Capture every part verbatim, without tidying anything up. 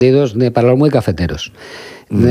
para los muy cafeteros. Mm.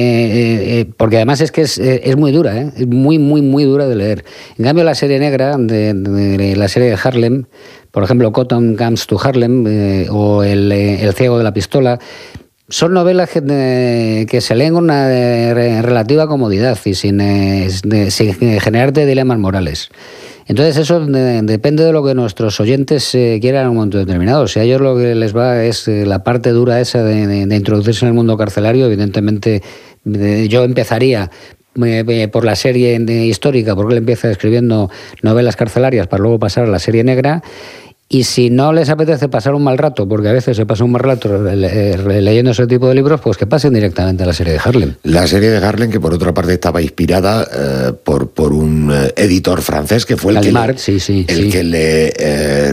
Eh, eh, porque además es que es, es muy dura, ¿eh? Es muy, muy, muy dura de leer. En cambio, la serie negra, de, de, de la serie de Harlem, por ejemplo, Cotton Comes to Harlem, eh, o el, el ciego de la pistola, son novelas que, eh, que se leen con una eh, relativa comodidad y sin, eh, de, sin generarte dilemas morales. Entonces eso de, depende de lo que nuestros oyentes eh, quieran en un momento determinado. Si a ellos lo que les va es eh, la parte dura esa de, de, de introducirse en el mundo carcelario, evidentemente de, yo empezaría eh, por la serie de, histórica, porque él empieza escribiendo novelas carcelarias para luego pasar a la serie negra. Y si no les apetece pasar un mal rato, porque a veces se pasa un mal rato leyendo ese tipo de libros, pues que pasen directamente a la serie de Harlem. La serie de Harlem, que por otra parte estaba inspirada eh, por, por un eh, editor francés, que fue el Gallimard, que le, sí, sí, el sí. que le eh,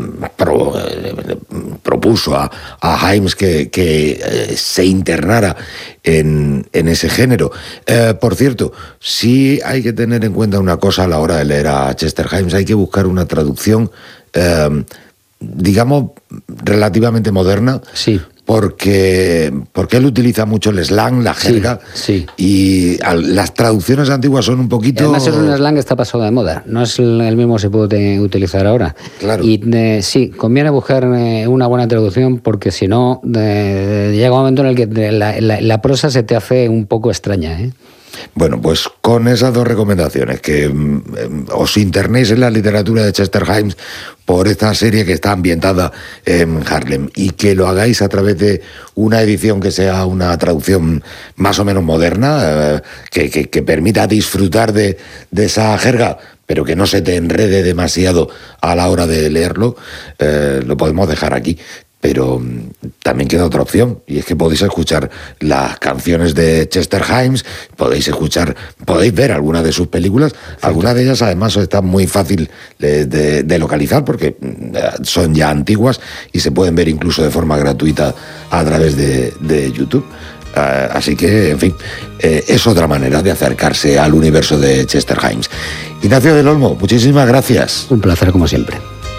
pro, eh, propuso a, a Himes que, que eh, se internara en, en ese género. Eh, por cierto, sí hay que tener en cuenta una cosa a la hora de leer a Chester Himes, hay que buscar una traducción Eh, digamos, relativamente moderna, sí. porque, porque él utiliza mucho el slang, la jerga, sí, sí. y al, las traducciones antiguas son un poquito... Además es un slang que está pasado de moda, no es el, el mismo que se puede utilizar ahora. Claro. Y eh, sí, conviene buscar eh, una buena traducción, porque si no, eh, llega un momento en el que la, la, la prosa se te hace un poco extraña, ¿eh? Bueno, pues con esas dos recomendaciones, que eh, os internéis en la literatura de Chester Himes por esta serie que está ambientada en Harlem, y que lo hagáis a través de una edición que sea una traducción más o menos moderna, eh, que, que, que permita disfrutar de, de esa jerga, pero que no se te enrede demasiado a la hora de leerlo, eh, lo podemos dejar aquí. Pero también queda otra opción, y es que podéis escuchar las canciones de Chester Himes, podéis escuchar, podéis ver algunas de sus películas. Exacto. Algunas de ellas además están muy fácil de, de, de localizar, porque son ya antiguas y se pueden ver incluso de forma gratuita a través de, de YouTube. Uh, así que, en fin, eh, es otra manera de acercarse al universo de Chester Himes. Ignacio del Olmo, muchísimas gracias. Un placer como siempre.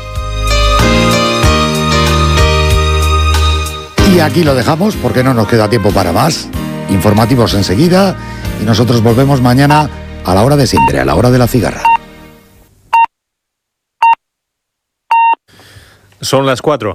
Y aquí lo dejamos porque no nos queda tiempo para más. Informativos enseguida y nosotros volvemos mañana a la hora de siempre, a la hora de la cigarra. Son las cuatro.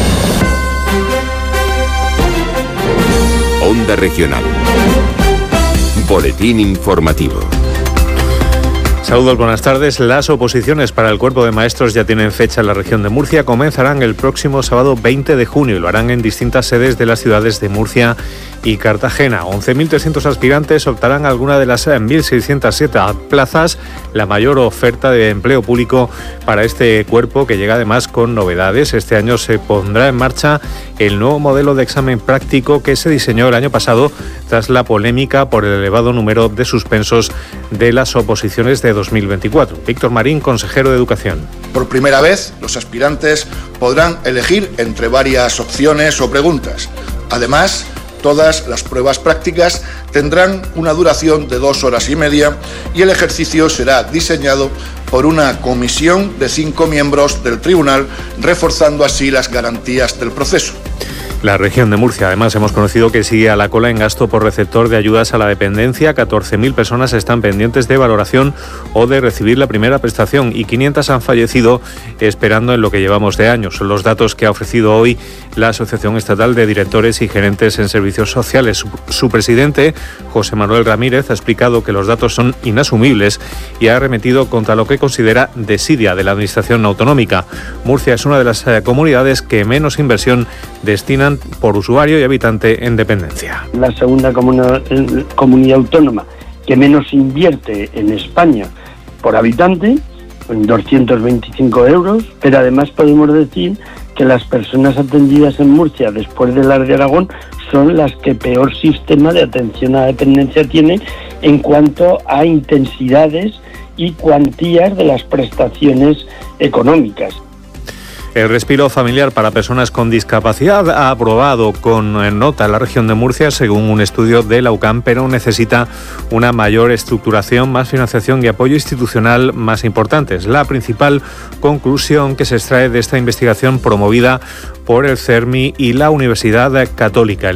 Onda Regional. Boletín informativo. Saludos, buenas tardes. Las oposiciones para el cuerpo de maestros ya tienen fecha en la región de Murcia. Comenzarán el próximo sábado veinte de junio y lo harán en distintas sedes de las ciudades de Murcia y Cartagena. once mil trescientos aspirantes optarán a alguna de las mil seiscientas siete plazas, la mayor oferta de empleo público para este cuerpo, que llega además con novedades. Este año se pondrá en marcha el nuevo modelo de examen práctico que se diseñó el año pasado tras la polémica por el elevado número de suspensos de las oposiciones de dos mil veinticuatro. Víctor Marín, consejero de Educación. Por primera vez, los aspirantes podrán elegir entre varias opciones o preguntas. Además, todas las pruebas prácticas tendrán una duración de dos horas y media y el ejercicio será diseñado por una comisión de cinco miembros del tribunal, reforzando así las garantías del proceso. La región de Murcia, además, hemos conocido que sigue a la cola en gasto por receptor de ayudas a la dependencia. catorce mil personas están pendientes de valoración o de recibir la primera prestación y quinientas han fallecido esperando en lo que llevamos de años. Son los datos que ha ofrecido hoy la Asociación Estatal de Directores y Gerentes en Servicios Sociales. Su, su presidente, José Manuel Ramírez, ha explicado que los datos son inasumibles y ha arremetido contra lo que considera desidia de la Administración autonómica. Murcia es una de las eh, comunidades que menos inversión destinan por usuario y habitante en dependencia. La segunda comuna, comunidad autónoma que menos invierte en España por habitante, en doscientos veinticinco euros, pero además podemos decir que las personas atendidas en Murcia después de las de Aragón son las que peor sistema de atención a la dependencia tiene en cuanto a intensidades y cuantías de las prestaciones económicas. El respiro familiar para personas con discapacidad ha aprobado con nota la región de Murcia, según un estudio de la U C A M, pero necesita una mayor estructuración, más financiación y apoyo institucional más importantes. La principal conclusión que se extrae de esta investigación promovida por el CERMI y la Universidad Católica.